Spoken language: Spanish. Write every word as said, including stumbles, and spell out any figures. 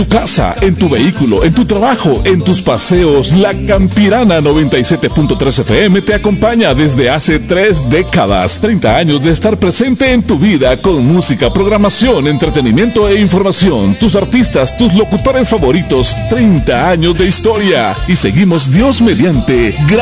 tu casa, en tu vehículo, en tu trabajo, en tus paseos, la Campirana noventa y siete punto tres F M te acompaña desde hace tres décadas. treinta años de estar presente en tu vida con música, programación, entretenimiento e información. Tus artistas, tus locutores favoritos. treinta años de historia. Y seguimos Dios mediante.